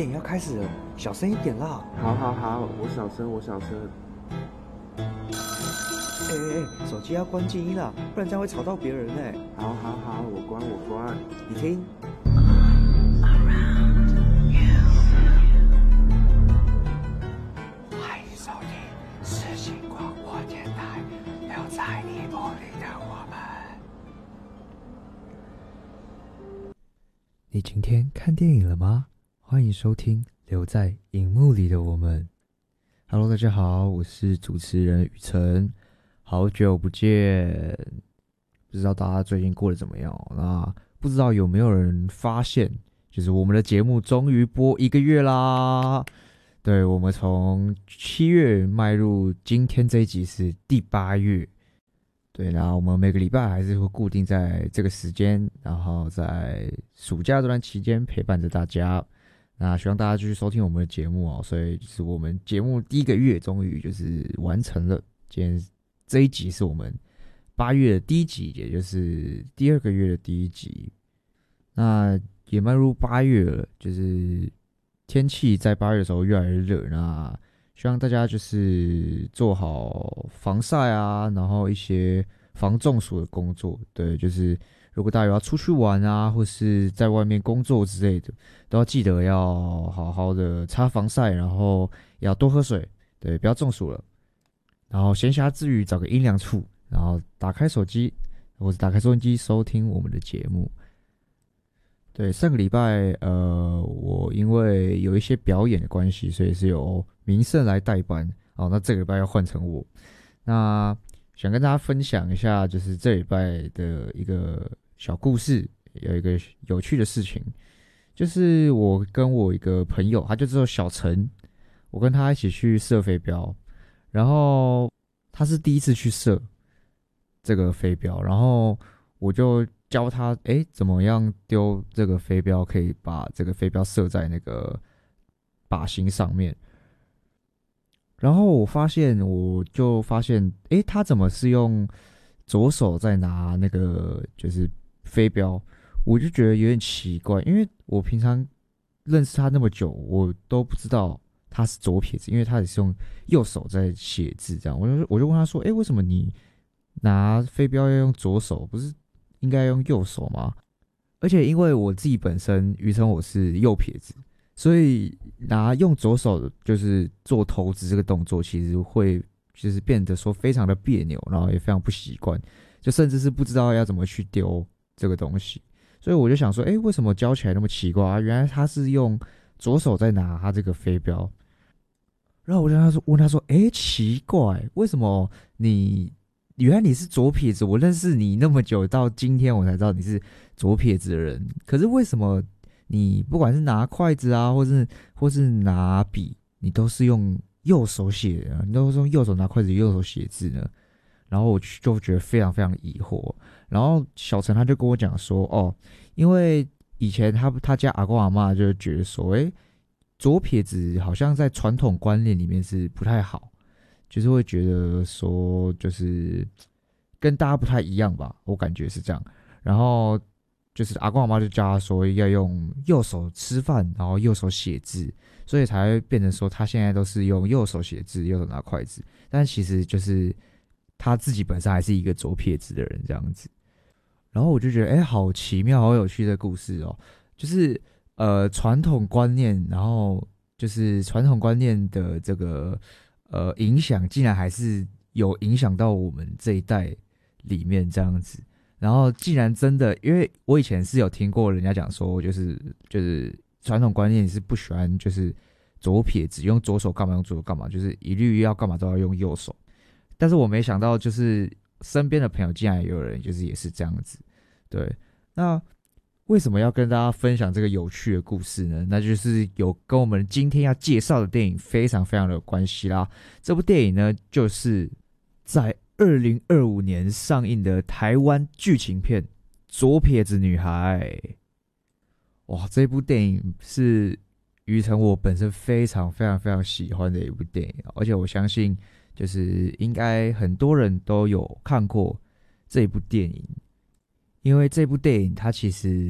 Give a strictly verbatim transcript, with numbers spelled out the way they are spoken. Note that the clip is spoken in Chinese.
电影要开始了，小声一点啦。 好好好，我小声，我小声。 哎哎哎，手机要关静音啦，不然这样会吵到别人哎。 好好好，我关我关。 你听。欢迎收听世新广播电台，留在你梦里的我们。你今天看电影了吗？欢迎收听留在荧幕里的我们。Hello， 大家好，我是主持人雨辰，好久不见，不知道大家最近过得怎么样？那不知道有没有人发现，就是我们的节目终于播一个月啦。对，我们从七月迈入今天这一集是第八月。对，然后我们每个礼拜还是会固定在这个时间，然后在暑假这段期间陪伴着大家。那希望大家继续收听我们的节目哦。所以就是我们节目第一个月终于就是完成了。今天这一集是我们八月的第一集，也就是第二个月的第一集。那也迈入八月了，就是天气在八月的时候越来越热，那希望大家就是做好防晒啊，然后一些防中暑的工作。对，就是如果大家有要出去玩啊，或是在外面工作之类的，都要记得要好好的擦防晒，然后也要多喝水，对，不要中暑了。然后闲暇之余找个阴凉处，然后打开手机或者打开收音机收听我们的节目。对，上个礼拜呃，我因为有一些表演的关系，所以是由明胜来代班。哦，那这个礼拜要换成我。那想跟大家分享一下，就是这礼拜的一个小故事，有一个有趣的事情，就是我跟我一个朋友，他就叫小陈，我跟他一起去射飞镖，然后他是第一次去射这个飞镖，然后我就教他，哎，怎么样丢这个飞镖，可以把这个飞镖射在那个靶心上面。然后我发现，我就发现，诶，他怎么是用左手在拿那个就是飞镖？我就觉得有点奇怪，因为我平常认识他那么久，我都不知道他是左撇子，因为他也是用右手在写字，这样。我就我就问他说，诶，为什么你拿飞镖要用左手，不是应该用右手吗？而且因为我自己本身余称我是右撇子。所以拿用左手就是做投掷这个动作，其实会就是变得说非常的别扭，然后也非常不习惯，就甚至是不知道要怎么去丢这个东西。所以我就想说，哎，为什么教起来那么奇怪啊？原来他是用左手在拿他这个飞镖。然后我就问他说，问他说，哎，奇怪，为什么你原来你是左撇子？我认识你那么久，到今天我才知道你是左撇子的人。可是为什么？你不管是拿筷子啊，或是或是拿笔，你都是用右手写的，你都是用右手拿筷子，右手写字呢。然后我就觉得非常非常的疑惑。然后小陈他就跟我讲说，哦，因为以前他他家阿公阿嬷就觉得说，哎，左撇子好像在传统观念里面是不太好，就是会觉得说，就是跟大家不太一样吧，我感觉是这样。然后。就是阿公阿妈就教他说要用右手吃饭，然后右手写字，所以才会变成说他现在都是用右手写字，右手拿筷子。但其实就是他自己本身还是一个左撇子的人这样子。然后我就觉得，哎，好奇妙，好有趣的故事哦。就是呃传统观念，然后就是传统观念的这个呃影响，竟然还是有影响到我们这一代里面这样子。然后既然真的，因为我以前是有听过人家讲说，就是就是传统观念是不喜欢就是左撇子用左手干嘛用左手干嘛，就是一律要干嘛都要用右手。但是我没想到，就是身边的朋友竟然有人就是也是这样子。对，那为什么要跟大家分享这个有趣的故事呢？那就是有跟我们今天要介绍的电影非常非常的有关系啦。这部电影呢，就是在二零二五年上映的台湾剧情片《左撇子女孩》。哇，这部电影是于承我本身非常非常非常喜欢的一部电影，而且我相信就是应该很多人都有看过这一部电影，因为这部电影它其实